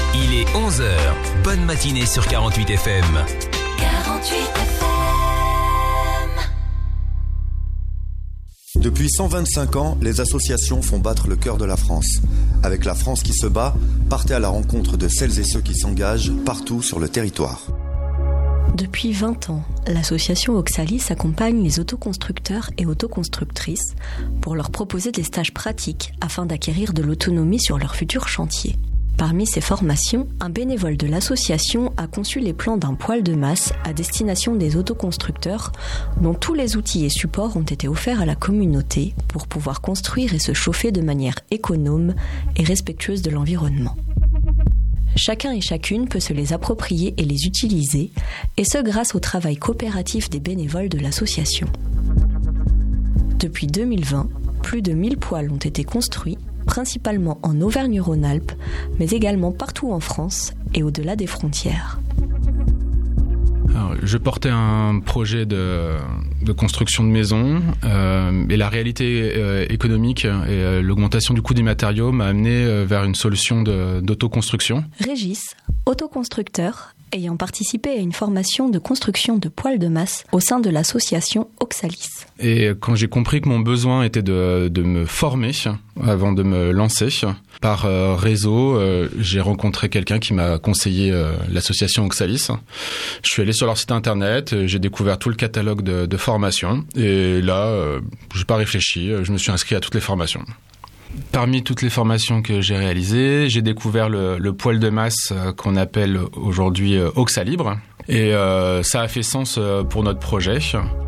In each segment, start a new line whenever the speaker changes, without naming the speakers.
Il est 11h. Bonne matinée sur 48 FM.
48 FM.
Depuis 125 ans, les associations font battre le cœur de la France. Avec La France qui se bat, partez à la rencontre de celles et ceux qui s'engagent partout sur le territoire.
Depuis 20 ans, l'association Oxalis accompagne les autoconstructeurs et autoconstructrices pour leur proposer des stages pratiques afin d'acquérir de l'autonomie sur leur futur chantier. Parmi ces formations, un bénévole de l'association a conçu les plans d'un poêle de masse à destination des autoconstructeurs dont tous les outils et supports ont été offerts à la communauté pour pouvoir construire et se chauffer de manière économe et respectueuse de l'environnement. Chacun et chacune peut se les approprier et les utiliser, et ce grâce au travail coopératif des bénévoles de l'association. Depuis 2020, plus de 1000 poêles ont été construits, principalement en Auvergne-Rhône-Alpes, mais également partout en France et au-delà des frontières.
Alors, je portais un projet de construction de maison et la réalité économique et l'augmentation du coût des matériaux m'a amené vers une solution d'autoconstruction.
Régis, autoconstructeur, ayant participé à une formation de construction de poêles de masse au sein de l'association Oxalis.
Et quand j'ai compris que mon besoin était de me former avant de me lancer, par réseau, j'ai rencontré quelqu'un qui m'a conseillé l'association Oxalis. Je suis allé sur leur site internet, j'ai découvert tout le catalogue de formations et là, j'ai pas réfléchi, je me suis inscrit à toutes les formations. Parmi toutes les formations que j'ai réalisées, j'ai découvert le poêle de masse qu'on appelle aujourd'hui Oxalibre et ça a fait sens pour notre projet.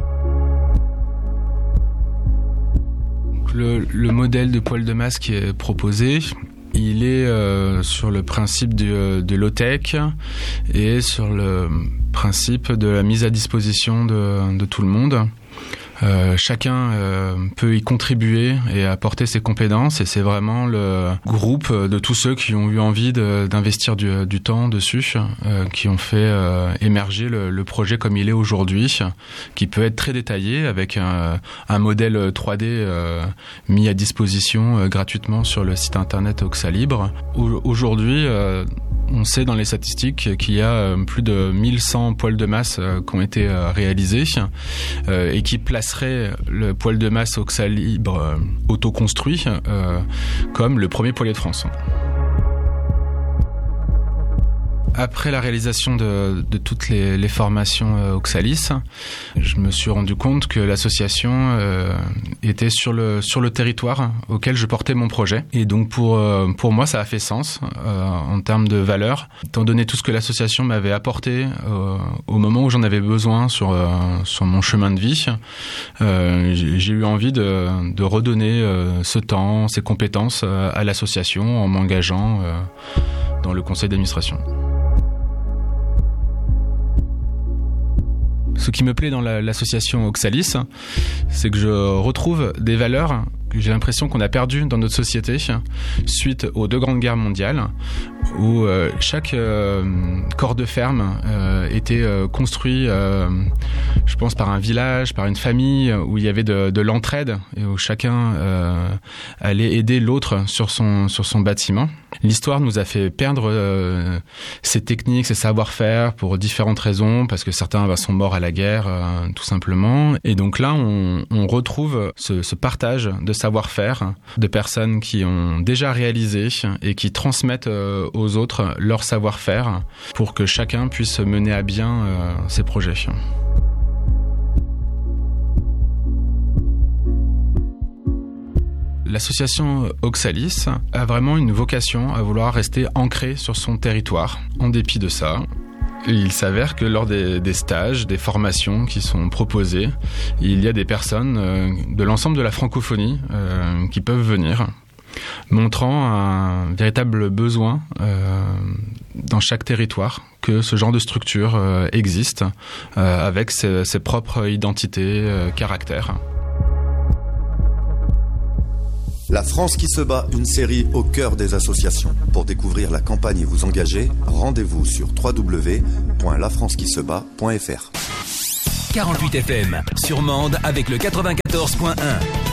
Le modèle de poêle de masse qui est proposé, il est sur le principe de low-tech et sur le principe de la mise à disposition de tout le monde. Chacun peut y contribuer et apporter ses compétences et c'est vraiment le groupe de tous ceux qui ont eu envie d'investir du temps dessus qui ont fait émerger le projet comme il est aujourd'hui, qui peut être très détaillé avec un modèle 3D mis à disposition gratuitement sur le site internet Oxalibre. Aujourd'hui, on sait dans les statistiques qu'il y a plus de 1100 poêles de masse qui ont été réalisés et qui placerait le poêle de masse Oxalibre autoconstruit comme le premier poêlier de France. Après la réalisation de toutes les formations Oxalis, je me suis rendu compte que l'association était sur le territoire auquel je portais mon projet. Et donc pour moi, ça a fait sens en termes de valeur, étant donné tout ce que l'association m'avait apporté au moment où j'en avais besoin sur mon chemin de vie. J'ai eu envie de redonner ce temps, ces compétences à l'association en m'engageant dans le conseil d'administration. Ce qui me plaît dans l'association Oxalis, c'est que je retrouve des valeurs que j'ai l'impression qu'on a perdues dans notre société suite aux 2 grandes guerres mondiales, où chaque corps de ferme était construit, je pense, par un village, par une famille, où il y avait de l'entraide et où chacun allait aider l'autre sur son bâtiment. L'histoire nous a fait perdre ces techniques, ces savoir-faire pour différentes raisons, parce que certains sont morts à la guerre, tout simplement. Et donc là, on retrouve ce partage de savoir-faire de personnes qui ont déjà réalisé et qui transmettent aux autres leur savoir-faire pour que chacun puisse mener à bien ses projets. L'association Oxalis a vraiment une vocation à vouloir rester ancrée sur son territoire. En dépit de ça, il s'avère que lors des stages, des formations qui sont proposées, il y a des personnes de l'ensemble de la francophonie qui peuvent venir, montrant un véritable besoin dans chaque territoire que ce genre de structure existe avec ses propres identités, caractères.
La France qui se bat, une série au cœur des associations. Pour découvrir la campagne et vous engager, rendez-vous sur www.lafrancequisebat.fr.
48 FM sur Mende avec le 94.1.